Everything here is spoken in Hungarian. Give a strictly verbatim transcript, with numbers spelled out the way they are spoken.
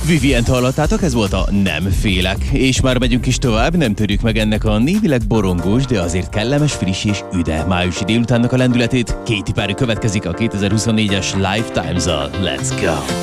Vivient hallottátok, ez volt a Nem félek. És már megyünk is tovább, nem törjük meg ennek a névileg borongós, de azért kellemes, friss és üde májusi délutánnak a lendületét. Katy Perry következik a kétezer-huszonnégyes Lifetimes-al. Let's go!